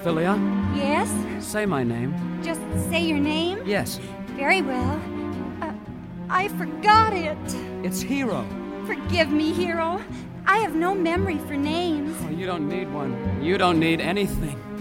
Philia, Yes? say my name. Just say your name? Yes, Very well. I forgot it. it's Hero. Forgive me, Hero. I have no memory for names. Oh, you don't need one. You don't need anything.